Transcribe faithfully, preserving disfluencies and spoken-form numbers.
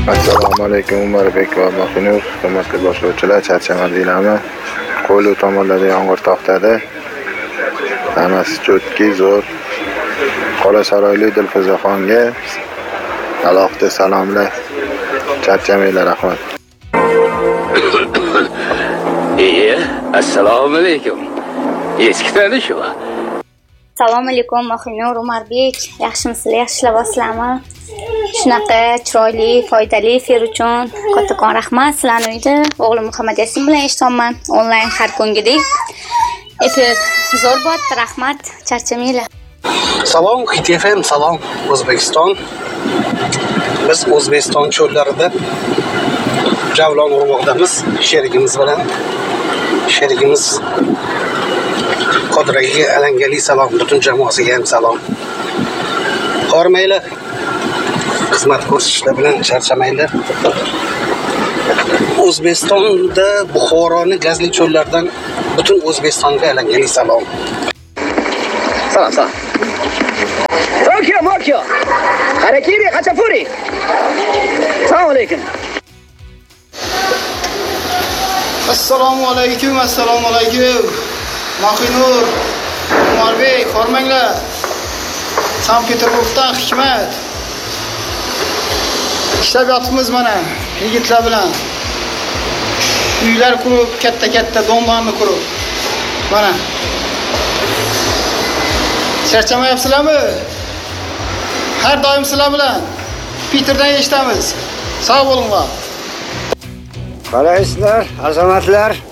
Assalomu alaykum Umarbek va Mahinur, hurmatli boshlovchilar, charchamadinglarmi? Qo'yli tomonlarda yomg'ir to'xtadi. Hammasi cho'tki, zo'r. Qolasaroyli Dilfuzaxonga alohida salomlar. Charchamanglar, rahmat. Iya, assalomu alaykum. Eskitadi shu. Assalomu alaykum Mahinur, Umarbek. Yaxshimisizlar? Yaxshi ishlaysizlarmi? Shunaqa chiroyli, foydali efir uchun kattakon rahmat. Sizlarni uyda o'g'lim Muhammad Yasin bilan eshitaman. Onlayn har kungidek. Efir zo'r bo'ldi, rahmat. Charchamanglar. Salom, Hit F M, salom O'zbekiston. Biz O'zbekiston cho'llarida javlon urmoqdamiz sherigimiz bilan. Sherigimiz Qodraga alangali salom, butun jamoasiga ham salom. Hormaylar. Xizmat ko'rsatishlar bilan charchamaylar. O'zbekistonda Buxoroni gazli cho'llardan butun O'zbekistonga alangali salom. Salom, salom. Tokyo, Mokyo. Harakiri, Hachapuri. Assalomu alaykum. Assalomu alaykum, assalomu alaykum. Mahinur, Umarbek, hormanglar. Sankt-Peterburgdan Hikmat. İşlab yotibmiz mana yigitlar bilan. Uylar qurib, katta-katta domlarni qurib. Mana. Charchamayapsizlarmi? Har doim sizlar bilan Peterdan eshitamiz. Sog' bo'linglar. Qalaysizlar, azamatlar.